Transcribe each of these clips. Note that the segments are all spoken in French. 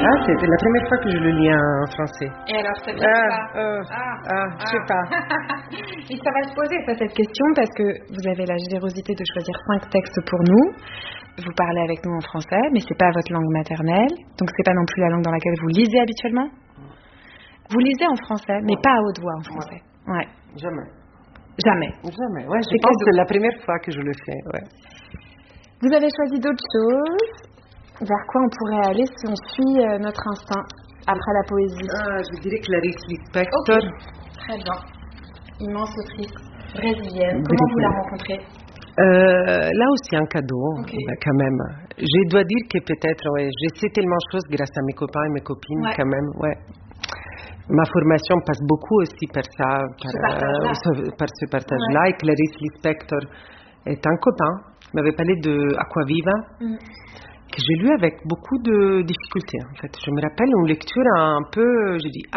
Ah, c'est la première fois que je le lis en français. Et alors, ça vient de ça je sais pas. Et ça va se poser, cette question, parce que vous avez la générosité de choisir 5 textes pour nous. Vous parlez avec nous en français, mais c'est pas votre langue maternelle, donc c'est pas non plus la langue dans laquelle vous lisez habituellement. Vous lisez en français, mais pas à haute voix en français. Ouais. Jamais. Jamais. Ouais, je pense que c'est la première fois que je le fais. Ouais. Vous avez choisi d'autres choses. Vers quoi on pourrait aller si on suit notre instinct après la poésie? Je dirais Clarice Lispector. Okay. Très bien. Immense autrice brésilienne. Comment vous la rencontrez? Là aussi un cadeau, okay. Quand même. Je dois dire que peut-être, je sais tellement de choses grâce à mes copains et mes copines, quand même, Ma formation passe beaucoup aussi par ça, par ce partage-là. Et Clarice Lispector est un copain. Il m'avait parlé de Aquaviva, que j'ai lu avec beaucoup de difficultés, en fait. Je me rappelle une lecture un peu, j'ai dit,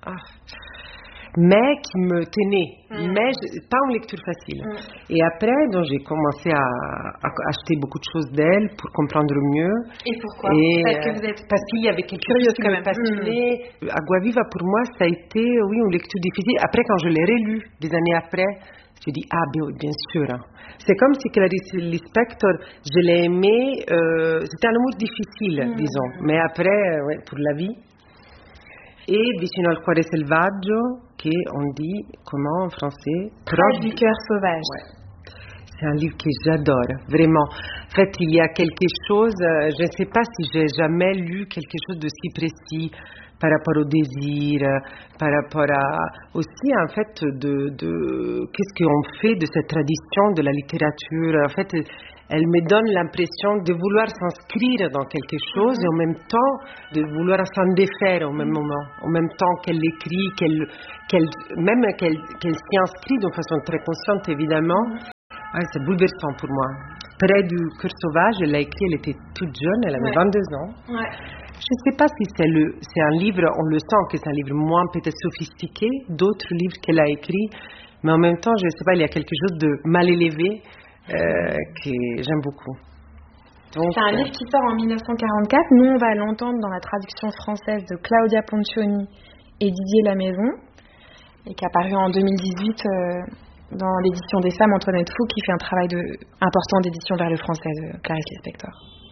mais qui me tenait, mais pas une lecture facile. Et après, donc, j'ai commencé à acheter beaucoup de choses d'elle pour comprendre mieux. Et pourquoi? Parce qu'il y avait quelque chose qui me passionnait. Aquaviva, pour moi, ça a été, une lecture difficile. Après, quand je l'ai relue, des années après, je dis, bien sûr. C'est comme si Clarice Lispector, je l'ai aimée, c'était un amour difficile, disons. Mais après, pour la vie. Et Vicino al cuore selvaggio, qu'on dit, comment en français? Proche du cœur sauvage. Ouais. C'est un livre que j'adore, vraiment. En fait, il y a quelque chose, je ne sais pas si j'ai jamais lu quelque chose de si précis par rapport au désir, par rapport à aussi, en fait, qu'est-ce qu'on fait de cette tradition de la littérature. En fait, elle me donne l'impression de vouloir s'inscrire dans quelque chose et en même temps de vouloir s'en défaire au même moment. En même temps qu'elle l'écrit, qu'elle s'y inscrit de façon très consciente, évidemment. C'est bouleversant pour moi. Près du cœur sauvage, elle l'a écrit, elle était toute jeune, elle avait 22 ans. Je ne sais pas si c'est un livre, on le sent que c'est un livre moins peut-être sophistiqué, d'autres livres qu'elle a écrits, mais en même temps, je ne sais pas, il y a quelque chose de mal élevé que j'aime beaucoup. Donc, c'est un livre qui sort en 1944. Nous, on va l'entendre dans la traduction française de Claudia Poncioni et Didier Lamaison, et qui est apparu en 2018 dans l'édition des Femmes, Antoinette Fou, qui fait un travail important d'édition vers le français de Clarice Lispector.